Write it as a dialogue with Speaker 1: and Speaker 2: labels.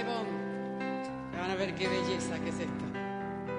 Speaker 1: de Bond. Van a ver qué belleza que es esto.